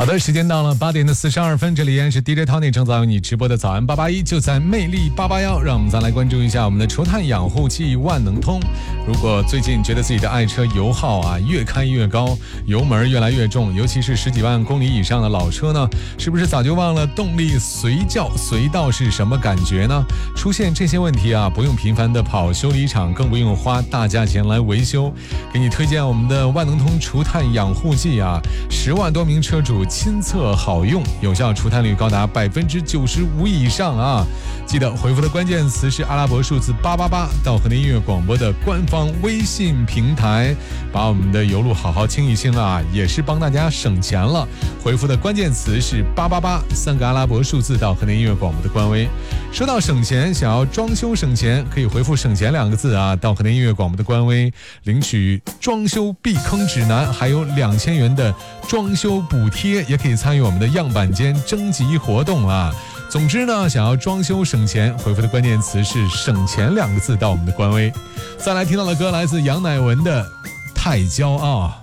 好的，时间到了8点42分，这里依然是 DJ Tony 正在为你直播的早安881，就在魅力881。让我们再来关注一下我们的除碳养护剂万能通。如果最近觉得自己的爱车油耗越开越高，油门越来越重，尤其是10几万公里以上的老车呢，是不是早就忘了动力随叫随到是什么感觉呢？出现这些问题不用频繁的跑修理厂，更不用花大价钱来维修。给你推荐我们的万能通除碳养护剂10万多名车主亲测好用，有效除碳率高达95%以上记得回复的关键词是阿拉伯数字888到河南音乐广播的官方微信平台，把我们的油路好好清一清也是帮大家省钱了。回复的关键词是888，3个阿拉伯数字到河南音乐广播的官微。说到省钱，想要装修省钱，可以回复省钱2个字到河南音乐广播的官微，领取装修避坑指南，还有2000元的装修补贴，也可以参与我们的样板间征集活动总之呢，想要装修省钱，回复的关键词是省钱2个字到我们的官微。再来听到的歌来自杨乃文的《太骄傲》。